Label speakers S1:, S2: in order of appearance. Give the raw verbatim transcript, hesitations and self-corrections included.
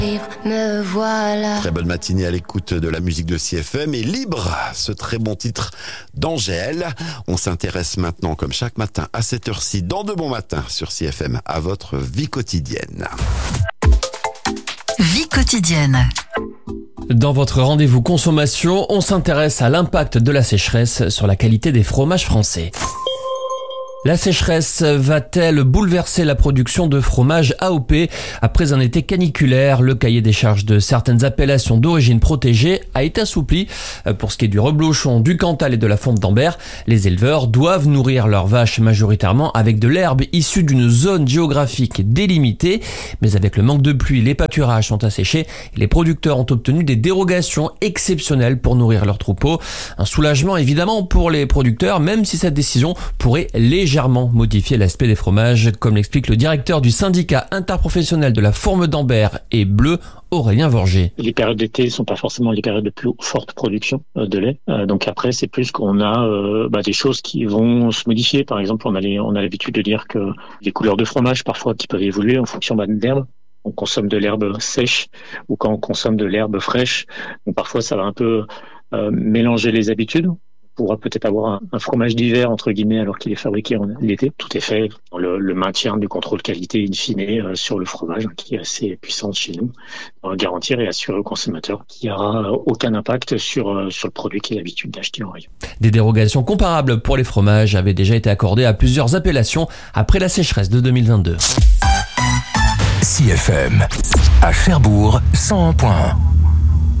S1: Me voilà.
S2: Très bonne matinée à l'écoute de la musique de C F M et Libre, ce très bon titre d'Angèle. On s'intéresse maintenant, comme chaque matin à cette heure-ci, dans De Bon Matin sur C F M, à votre vie quotidienne.
S3: Vie quotidienne.
S4: Dans votre rendez-vous consommation, on s'intéresse à l'impact de la sécheresse sur la qualité des fromages français. La sécheresse va-t-elle bouleverser la production de fromage A O P ? Après un été caniculaire, le cahier des charges de certaines appellations d'origine protégée a été assoupli. Pour ce qui est du reblochon, du Cantal et de la fonte d'Ambert, les éleveurs doivent nourrir leurs vaches majoritairement avec de l'herbe issue d'une zone géographique délimitée. Mais avec le manque de pluie, les pâturages sont asséchés et les producteurs ont obtenu des dérogations exceptionnelles pour nourrir leurs troupeaux. Un soulagement évidemment pour les producteurs, même si cette décision pourrait légèrement légèrement modifier l'aspect des fromages, comme l'explique le directeur du syndicat interprofessionnel de la fourme d'Ambert et Bleu, Aurélien Vorger.
S5: Les périodes d'été ne sont pas forcément les périodes de plus forte production de lait. Euh, donc après, c'est plus qu'on a euh, bah, des choses qui vont se modifier. Par exemple, on a, les, on a l'habitude de dire que les couleurs de fromage, parfois, qui peuvent évoluer en fonction bah, de l'herbe. On consomme de l'herbe sèche ou quand on consomme de l'herbe fraîche. Donc parfois, ça va un peu euh, mélanger les habitudes. On pourra peut-être avoir un, un fromage d'hiver, entre guillemets, alors qu'il est fabriqué en l'été. Tout est fait dans le, le maintien du contrôle qualité in fine euh, sur le fromage, hein, qui est assez puissant chez nous, pour garantir et assurer au consommateur qu'il n'y aura aucun impact sur, euh, sur le produit qu'il a l'habitude d'acheter en rayon.
S4: Des dérogations comparables pour les fromages avaient déjà été accordées à plusieurs appellations après la sécheresse de deux mille vingt-deux.
S3: C F M, à Cherbourg, cent un point un.